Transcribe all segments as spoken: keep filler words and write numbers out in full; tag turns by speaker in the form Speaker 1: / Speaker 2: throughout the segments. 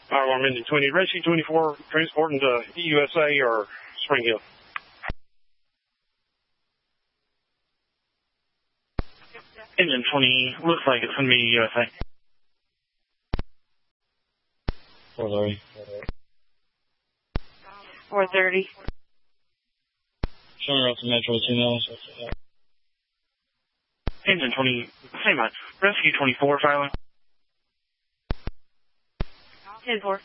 Speaker 1: Fire alarm engine twenty, Rescue twenty-four, transporting to E U S A or Spring Hill. Engine twenty, looks like it's going to be U S A.
Speaker 2: four thirty.
Speaker 3: four thirty.
Speaker 2: Showing her up to Metro two miles.
Speaker 1: Engine twenty, same much. Rescue twenty-four, filing.
Speaker 3: ten four.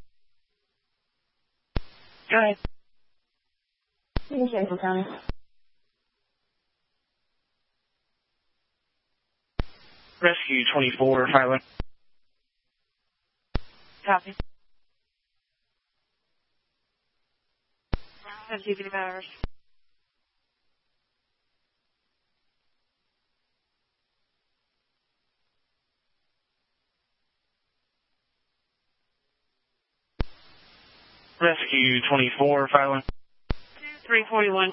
Speaker 1: Go ahead.
Speaker 3: Central County.
Speaker 1: Rescue twenty-four, filing.
Speaker 3: Copy. Have two fifty-five hours.
Speaker 1: Rescue twenty-four, filing.
Speaker 3: three forty-one.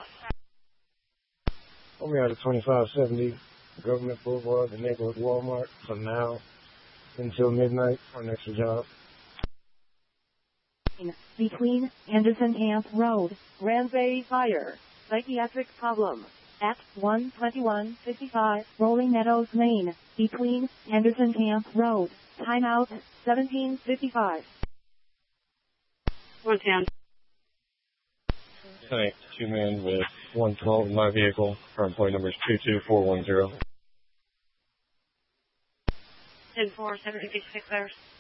Speaker 4: I'm out of twenty-five seventy Government Boulevard, the neighborhood Walmart, from now until midnight for an extra job.
Speaker 5: Between Henderson Camp Road, Grand Bay Fire, psychiatric problem. At one twenty-one fifty-five Rolling Meadows Lane, between Henderson Camp Road. Timeout, seventeen fifty-five.
Speaker 3: One town.
Speaker 2: Tonight, two men with one twelve in my vehicle. Current plate number is two two four one zero.
Speaker 3: ten four, seven fifty-six hours.